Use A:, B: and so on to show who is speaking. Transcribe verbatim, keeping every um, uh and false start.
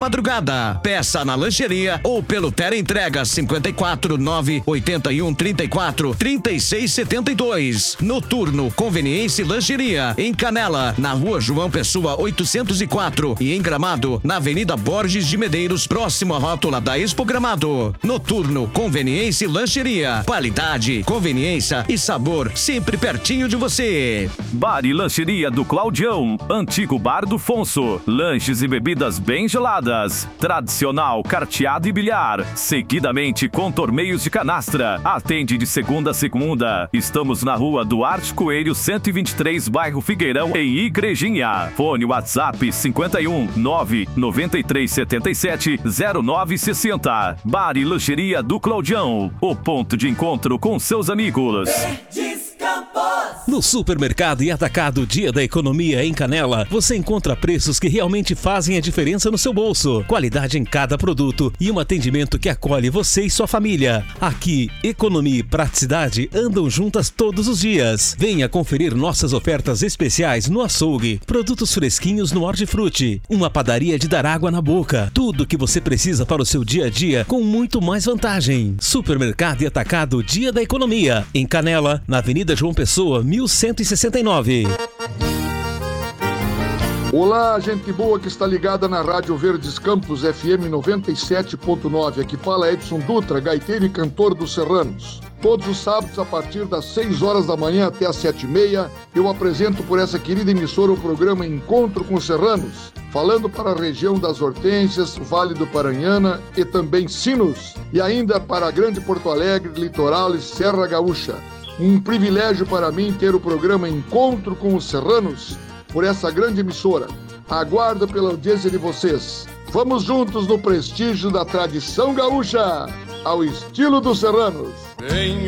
A: madrugada. Peça na lancheria ou pelo teleentrega cinquenta e quatro, nove, oitenta e um, trinta e quatro, trinta e seis, setenta e dois. Noturno Conveniência e Lancheria, em Canela, na Rua João Pessoa oitocentos e quatro e em Gramado, na Avenida Borges de Medeiros, próximo à rótula da Expo Gramado. Noturno Conveniência e Lancheria, qualidade, conveniência e sabor sempre pertinho de você.
B: Bar e Lancheria do Claudião, antigo Bar do Fonso, lanches e bebidas bem geladas, tradicional carteado e bilhar, seguidamente com torneios de canastra, atende de segunda a segunda. Estamos na Rua Duarte Coelho cento e vinte e três, bairro Figueirão, em Igrejinha. Fone WhatsApp cinquenta e um, nove, noventa e três, setenta e sete, zero nove sessenta. Bar e Lancheria do Claudião, o ponto de encontro com seus amigos.
C: No Supermercado e Atacado Dia da Economia em Canela, você encontra preços que realmente fazem a diferença no seu bolso. Qualidade em cada produto e um atendimento que acolhe você e sua família. Aqui, economia e praticidade andam juntas todos os dias. Venha conferir nossas ofertas especiais no açougue, produtos fresquinhos no Hortifruti, uma padaria de dar água na boca. Tudo o que você precisa para o seu dia a dia com muito mais vantagem. Supermercado e Atacado Dia da Economia em Canela, na Avenida João Pessoa, mil cento e sessenta e nove.
D: Olá, gente boa que está ligada na Rádio Verdes Campos F M noventa e sete ponto nove. Aqui fala Edson Dutra, gaiteiro e cantor dos Serranos. Todos os sábados, a partir das seis horas da manhã até as sete e meia, eu apresento por essa querida emissora o programa Encontro com os Serranos, falando para a região das Hortênsias, Vale do Paranhana e também Sinos, e ainda para a Grande Porto Alegre, Litoral e Serra Gaúcha. Um privilégio para mim ter o programa Encontro com os Serranos por essa grande emissora. Aguardo pela audiência de vocês. Vamos juntos no prestígio da tradição gaúcha, ao estilo dos serranos.
E: Tenho